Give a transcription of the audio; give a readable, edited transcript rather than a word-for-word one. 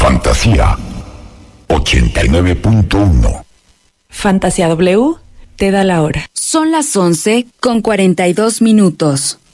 Fantasía 89.1. Fantasía W te da la hora. Son las 11:42.